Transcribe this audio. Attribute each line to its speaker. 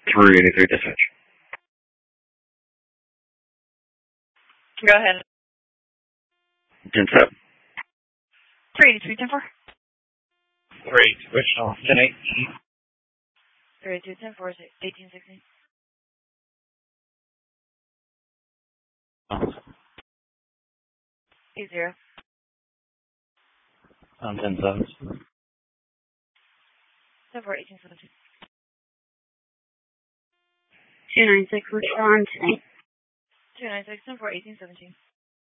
Speaker 1: 383 dispatch.
Speaker 2: Go ahead.
Speaker 1: 10-7.
Speaker 2: 383, 10-4.
Speaker 1: 3, switch off, 10-8.
Speaker 2: 382, 10-4, 1816.
Speaker 1: Oh.
Speaker 2: 80.
Speaker 1: 10-7.
Speaker 2: 10-4, 1817.
Speaker 3: 296, respond to
Speaker 2: 296, 10-4, 1817.